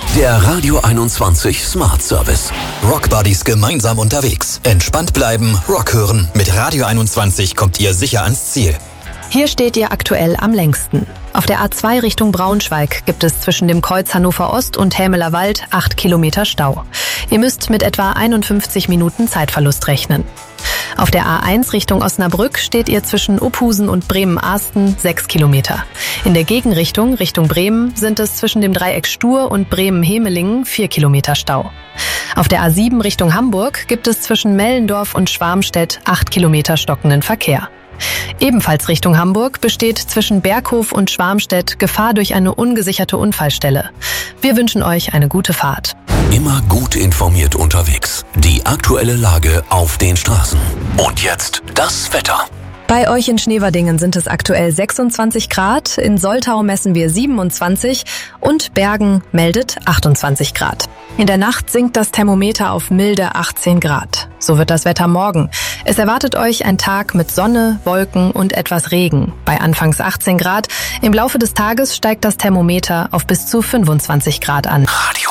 Der Radio 21 Smart Service. Rock Buddies gemeinsam unterwegs. Entspannt bleiben, Rock hören. Mit Radio 21 kommt ihr sicher ans Ziel. Hier steht ihr aktuell am längsten. Auf der A2 Richtung Braunschweig gibt es zwischen dem Kreuz Hannover Ost und Hämeler Wald 8 Kilometer Stau. Ihr müsst mit etwa 51 Minuten Zeitverlust rechnen. Auf der A1 Richtung Osnabrück steht ihr zwischen Uphusen und Bremen-Arsten 6 Kilometer. In der Gegenrichtung Richtung Bremen sind es zwischen dem Dreieck Stur und Bremen-Hemelingen 4 Kilometer Stau. Auf der A7 Richtung Hamburg gibt es zwischen Mellendorf und Schwarmstedt 8 Kilometer stockenden Verkehr. Ebenfalls Richtung Hamburg besteht zwischen Berghof und Schwarmstedt Gefahr durch eine ungesicherte Unfallstelle. Wir wünschen euch eine gute Fahrt. Immer gut informiert unterwegs. Die aktuelle Lage auf den Straßen. Und jetzt das Wetter. Bei euch in Schneverdingen sind es aktuell 26 Grad, in Soltau messen wir 27 und Bergen meldet 28 Grad. In der Nacht sinkt das Thermometer auf milde 18 Grad. So wird das Wetter morgen. Es erwartet euch ein Tag mit Sonne, Wolken und etwas Regen. Bei anfangs 18 Grad. Im Laufe des Tages steigt das Thermometer auf bis zu 25 Grad an.